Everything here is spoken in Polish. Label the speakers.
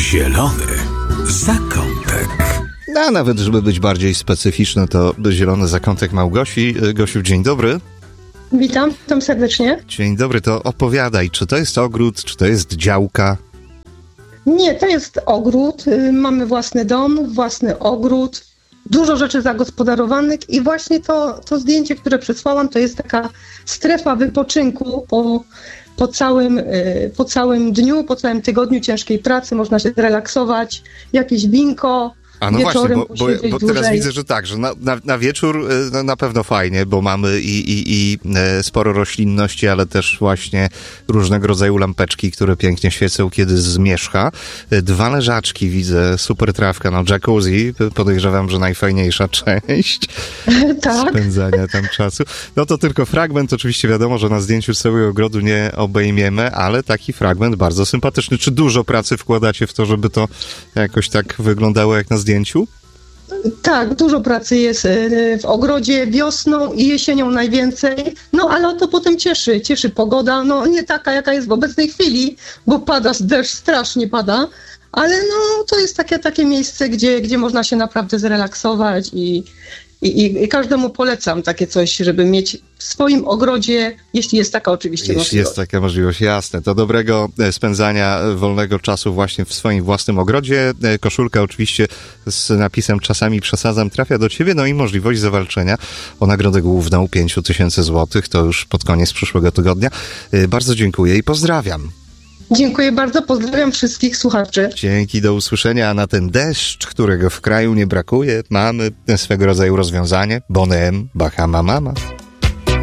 Speaker 1: Zielony zakątek.
Speaker 2: A nawet, żeby być bardziej specyficzny, to zielony zakątek Małgosi. Gosiu, dzień dobry.
Speaker 3: Witam serdecznie.
Speaker 2: Dzień dobry, to opowiadaj, czy to jest ogród, czy to jest działka?
Speaker 3: Nie, to jest ogród. Mamy własny dom, własny ogród. Dużo rzeczy zagospodarowanych i właśnie to zdjęcie, które przesłałam, to jest taka strefa wypoczynku po całym dniu, po całym tygodniu ciężkiej pracy. Można się zrelaksować, jakieś winko.
Speaker 2: A no
Speaker 3: wieczorem
Speaker 2: właśnie, bo teraz widzę, że tak, że na wieczór na pewno fajnie, bo mamy i sporo roślinności, ale też właśnie różnego rodzaju lampeczki, które pięknie świecą, kiedy zmierzcha. 2 leżaczki widzę, super trawka, no jacuzzi, podejrzewam, że najfajniejsza część
Speaker 3: tak.
Speaker 2: Spędzania tam czasu. No to tylko fragment, oczywiście wiadomo, że na zdjęciu całego ogrodu nie obejmiemy, ale taki fragment bardzo sympatyczny. Czy dużo pracy wkładacie w to, żeby to jakoś tak wyglądało jak na zdjęciu?
Speaker 3: Tak, dużo pracy jest w ogrodzie wiosną i jesienią najwięcej, no ale to potem cieszy pogoda, no nie taka jaka jest w obecnej chwili, bo pada deszcz, strasznie pada, ale no to jest takie miejsce, gdzie można się naprawdę zrelaksować i każdemu polecam takie coś, żeby mieć w swoim ogrodzie, jeśli jest taka oczywiście możliwość.
Speaker 2: Jeśli jest taka możliwość, jasne. To dobrego spędzania wolnego czasu właśnie w swoim własnym ogrodzie. Koszulka oczywiście z napisem "czasami przesadzam" trafia do ciebie, no i możliwość zawalczenia o nagrodę główną 5000 złotych. To już pod koniec przyszłego tygodnia. Bardzo dziękuję i pozdrawiam.
Speaker 3: Dziękuję bardzo, pozdrawiam wszystkich słuchaczy.
Speaker 2: Dzięki, do usłyszenia. A na ten deszcz, którego w kraju nie brakuje, mamy swego rodzaju rozwiązanie. Bonem Bahama Mama.